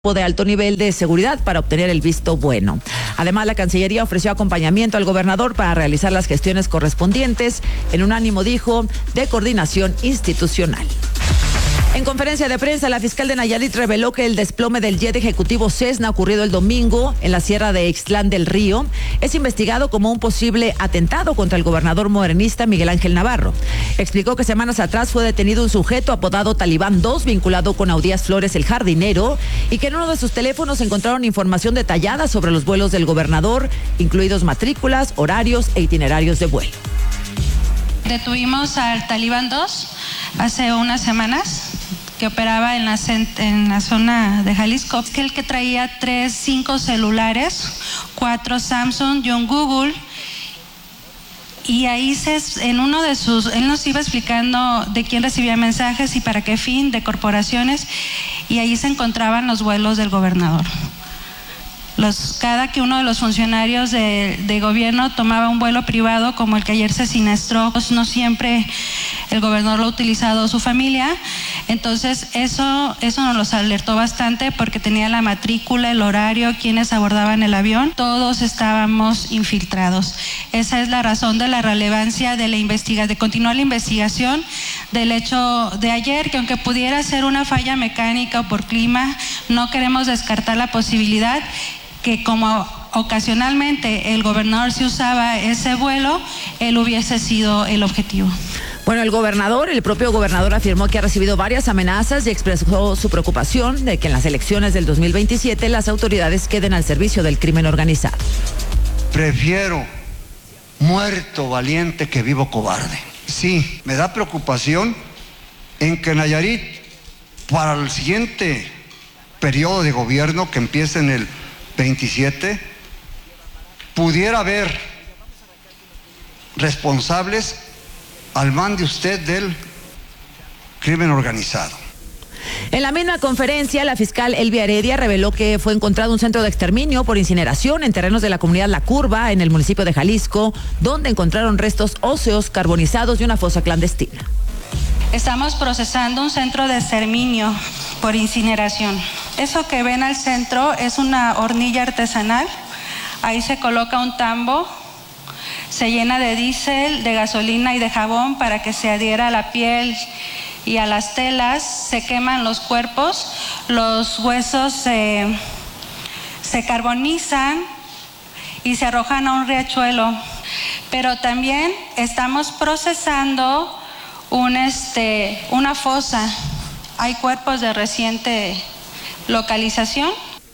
de alto nivel de seguridad para obtener el visto bueno. Además, la Cancillería ofreció acompañamiento al gobernador para realizar las gestiones correspondientes en un ánimo, dijo, de coordinación institucional. En conferencia de prensa, la fiscal de Nayarit reveló que el desplome del jet ejecutivo Cessna ocurrido el domingo en la sierra de Ixtlán del Río es investigado como un posible atentado contra el gobernador morenista Miguel Ángel Navarro. Explicó que semanas atrás fue detenido un sujeto apodado Talibán 2 vinculado con Audías Flores el jardinero y que en uno de sus teléfonos encontraron información detallada sobre los vuelos del gobernador, incluidos matrículas, horarios e itinerarios de vuelo. Detuvimos al Talibán 2 hace unas semanas, que operaba en la zona de Jalisco, que el que traía 5 celulares, 4 Samsung y un Google, y ahí en uno de él nos iba explicando de quién recibía mensajes y para qué fin, de corporaciones, y ahí se encontraban los vuelos del gobernador. Cada que uno de los funcionarios de gobierno tomaba un vuelo privado, como el que ayer se siniestró, no siempre el gobernador lo ha utilizado su familia. Entonces eso nos los alertó bastante porque tenía la matrícula, el horario, quienes abordaban el avión, todos estábamos infiltrados. Esa es la razón de la relevancia de continuar la investigación del hecho de ayer, que aunque pudiera ser una falla mecánica o por clima, no queremos descartar la posibilidad que como ocasionalmente el gobernador se usaba ese vuelo, él hubiese sido el objetivo. Bueno, el propio gobernador afirmó que ha recibido varias amenazas y expresó su preocupación de que en las elecciones del 2027 las autoridades queden al servicio del crimen organizado. Prefiero muerto valiente que vivo cobarde. Sí, me da preocupación en que Nayarit, para el siguiente periodo de gobierno que empiece en el 27, pudiera haber responsables al mande usted del crimen organizado. En la misma conferencia, la fiscal Elvia Heredia reveló que fue encontrado un centro de exterminio por incineración en terrenos de la comunidad La Curva, en el municipio de Jalisco, donde encontraron restos óseos carbonizados y una fosa clandestina. Estamos procesando un centro de exterminio por incineración. Eso que ven al centro es una hornilla artesanal. Ahí se coloca un tambo, se llena de diésel, de gasolina y de jabón para que se adhiera a la piel y a las telas. Se queman los cuerpos, los huesos se carbonizan y se arrojan a un riachuelo. Pero también estamos procesando una fosa. Hay cuerpos de reciente localización.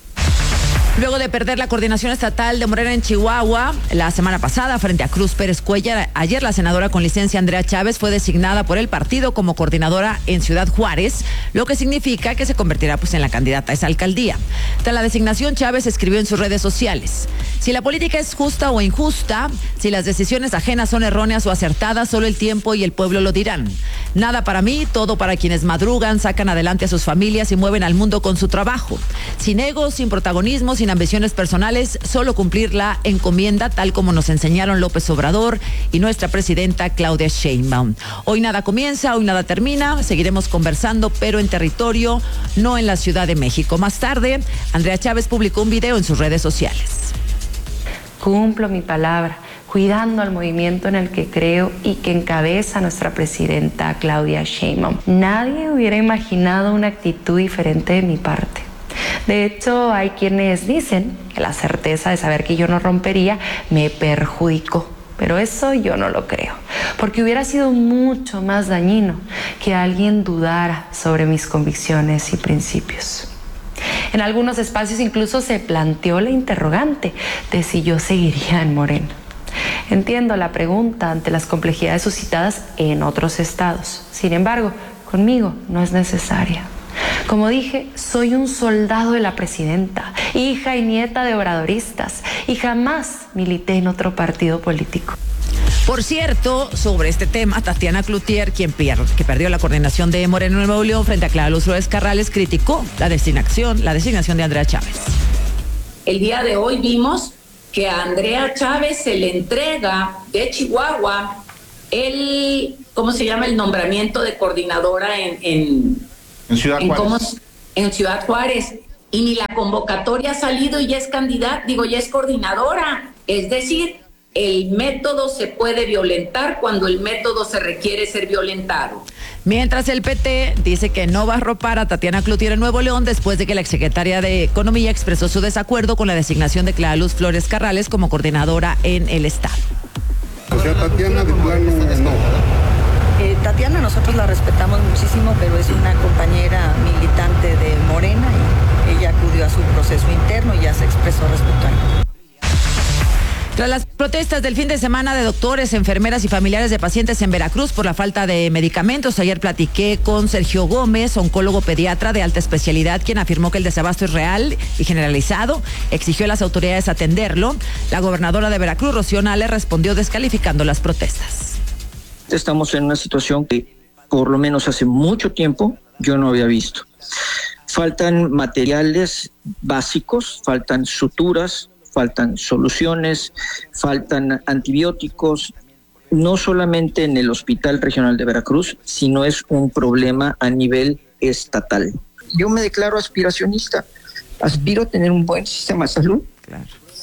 Luego de perder la coordinación estatal de Morena en Chihuahua la semana pasada frente a Cruz Pérez Cuellar, ayer la senadora con licencia Andrea Chávez fue designada por el partido como coordinadora en Ciudad Juárez, lo que significa que se convertirá en la candidata a esa alcaldía. Tras la designación, Chávez escribió en sus redes sociales: si la política es justa o injusta, si las decisiones ajenas son erróneas o acertadas, solo el tiempo y el pueblo lo dirán. Nada para mí, todo para quienes madrugan, sacan adelante a sus familias y mueven al mundo con su trabajo. Sin egos, sin protagonismo, sin ambiciones personales, solo cumplir la encomienda, tal como nos enseñaron López Obrador y nuestra presidenta Claudia Sheinbaum. Hoy nada comienza, hoy nada termina, seguiremos conversando, pero en territorio, no en la Ciudad de México. Más tarde, Andrea Chávez publicó un video en sus redes sociales. Cumplo mi palabra, cuidando al movimiento en el que creo y que encabeza nuestra presidenta Claudia Sheinbaum. Nadie hubiera imaginado una actitud diferente de mi parte. De hecho, hay quienes dicen que la certeza de saber que yo no rompería me perjudicó. Pero eso yo no lo creo, porque hubiera sido mucho más dañino que alguien dudara sobre mis convicciones y principios. En algunos espacios incluso se planteó la interrogante de si yo seguiría en Morena. Entiendo la pregunta ante las complejidades suscitadas en otros estados. Sin embargo, conmigo no es necesaria. Como dije, soy un soldado de la presidenta, hija y nieta de obradoristas, y jamás milité en otro partido político. Por cierto, sobre este tema, Tatiana Cloutier, que perdió la coordinación de Morena en Nuevo León frente a Clara Luz Flores Carrales, criticó la designación de Andrea Chávez. El día de hoy vimos que a Andrea Chávez se le entrega de Chihuahua ¿cómo se llama? El nombramiento de coordinadora en Ciudad Juárez. En Ciudad Juárez. y ni la convocatoria ha salido y ya es ya es coordinadora. Es decir, el método se puede violentar cuando el método se requiere ser violentado. Mientras el PT dice que no va a arropar a Tatiana Cloutier en Nuevo León después de que la exsecretaria de Economía expresó su desacuerdo con la designación de Clara Luz Flores Carrales como coordinadora en el estado. O sea, Tatiana de plano no. Tatiana nosotros la respetamos muchísimo, pero es una compañera militante de Morena y ella acudió a su proceso interno y ya se expresó respecto a ello. Tras las protestas del fin de semana de doctores, enfermeras y familiares de pacientes en Veracruz por la falta de medicamentos, ayer platiqué con Sergio Gómez, oncólogo pediatra de alta especialidad, quien afirmó que el desabasto es real y generalizado, exigió a las autoridades atenderlo. La gobernadora de Veracruz, Rocío Nale, respondió descalificando las protestas. Estamos en una situación que por lo menos hace mucho tiempo yo no había visto. Faltan materiales básicos, faltan suturas, faltan soluciones, faltan antibióticos, no solamente en el Hospital Regional de Veracruz, sino es un problema a nivel estatal. Yo me declaro aspiracionista, aspiro a tener un buen sistema de salud. Claro.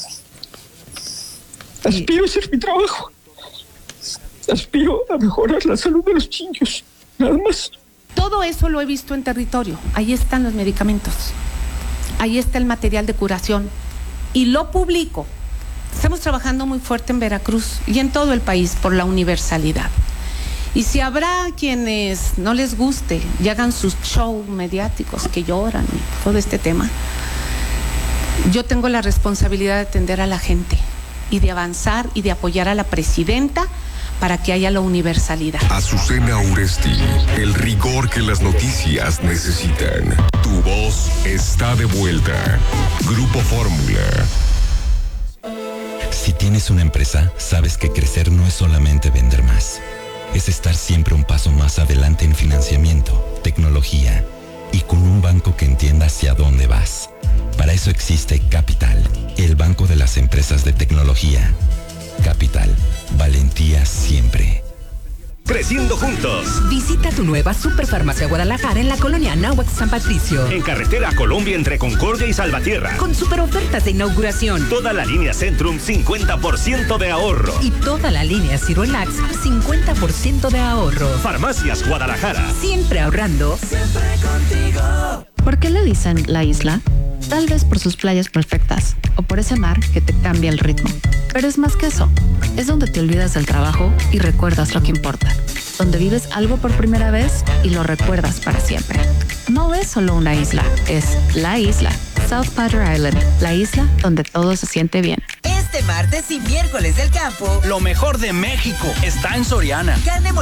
Aspiro a hacer mi trabajo, aspiro a mejorar la salud de los niños, nada más. Todo eso lo he visto en territorio, ahí están los medicamentos, ahí está el material de curación. Y lo publico. Estamos trabajando muy fuerte en Veracruz y en todo el país por la universalidad. Y si habrá quienes no les guste y hagan sus shows mediáticos que lloran y todo este tema, yo tengo la responsabilidad de atender a la gente y de avanzar y de apoyar a la presidenta para que haya la universalidad. Azucena Uresti, el rigor que las noticias necesitan. Tu voz está de vuelta. Grupo Fórmula. Si tienes una empresa, sabes que crecer no es solamente vender más. Es estar siempre un paso más adelante en financiamiento, tecnología y con un banco que entienda hacia dónde vas. Para eso existe Capital, el banco de las empresas de tecnología. Capital, valentía siempre. Creciendo juntos. Visita tu nueva Superfarmacia Guadalajara en la colonia Anáhuac San Patricio. En carretera Colombia entre Concordia y Salvatierra. Con super ofertas de inauguración. Toda la línea Centrum 50% de ahorro. Y toda la línea Cirolax 50% de ahorro. Farmacias Guadalajara. Siempre ahorrando. Siempre contigo. ¿Por qué le dicen la isla? Tal vez por sus playas perfectas o por ese mar que te cambia el ritmo. Pero es más que eso. Es donde te olvidas del trabajo y recuerdas lo que importa. Donde vives algo por primera vez y lo recuerdas para siempre. No es solo una isla, es la isla. South Padre Island, la isla donde todo se siente bien. Este martes y miércoles del campo, lo mejor de México está en Soriana. Carne molida